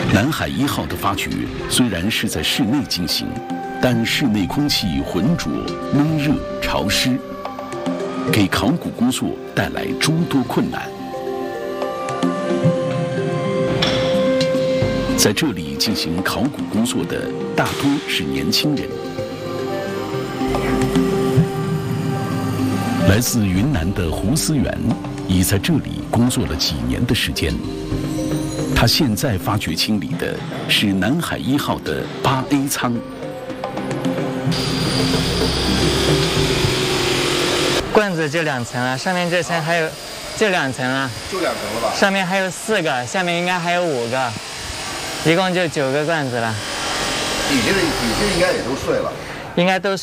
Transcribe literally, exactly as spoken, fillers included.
南海一号的发掘虽然是在室内进行，但室内空气浑浊、闷热、潮湿，给考古工作带来诸多困难。在这里进行考古工作的大多是年轻人。来自云南的胡思源已在这里工作了几年的时间。他现在发掘清理的是南海一号的八 A 舱。 罐子就两层了，上面这层还有，就两层了， 就两层了吧？ 上面还有四个，下面应该还有五个，一共就九个罐子了。 底下的底下应该也都碎了， 应该都